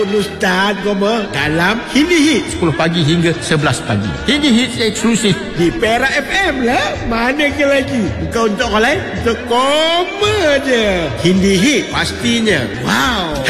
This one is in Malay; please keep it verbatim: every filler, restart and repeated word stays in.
Ustaz Goma dalam Hindi Hits sepuluh pagi hingga sebelas pagi. Hindi Hits eksklusif di Perak F M lah. Mana ke lagi? Bukan untuk orang lain, untuk Goma je. Hindi Hits pastinya wow.